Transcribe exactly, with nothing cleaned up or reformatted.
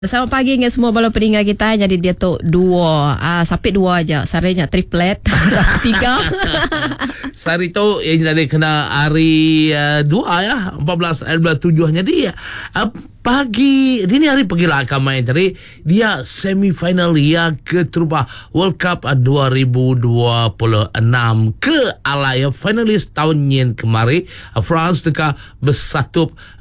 Selamat pagi dengan semua bala pendengar kita. Jadi dia tu dua, ah, sampai dua aja. Saranya triplet, sampai tiga. Sari tu yang tadi kena hari uh, dua ya, empat belas, enam belas, tujuhnya dia. Uh, pagi, ini hari pergi lah akan main tadi. Dia semifinal ya ke Teruba World Cup uh, dua ribu dua puluh enam ke alaya finalis tahun yang kemarin. Uh, France dekat bersatu